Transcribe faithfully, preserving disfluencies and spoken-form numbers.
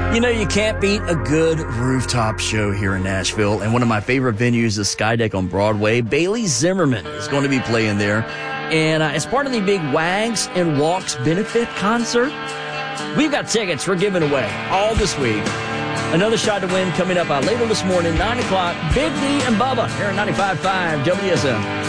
You know, you can't beat a good rooftop show here in Nashville. And one of my favorite venues is Skydeck on Broadway. Bailey Zimmerman is going to be playing there. And uh, as part of the big Wags and Walks benefit concert, we've got tickets we're giving away all this week. Another shot to win coming up uh, later this morning, nine o'clock. Big D and Bubba here at ninety-five point five W S M.